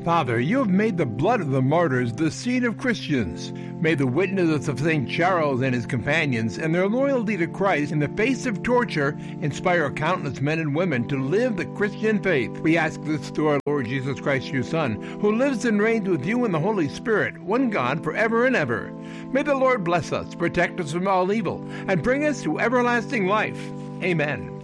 Father, you have made the blood of the martyrs the seed of Christians. May the witnesses of St. Charles and his companions and their loyalty to Christ in the face of torture inspire countless men and women to live the Christian faith. We ask this through our Lord Jesus Christ, your Son, who lives and reigns with you in the Holy Spirit, one God, forever and ever. May the Lord bless us, protect us from all evil, and bring us to everlasting life. Amen.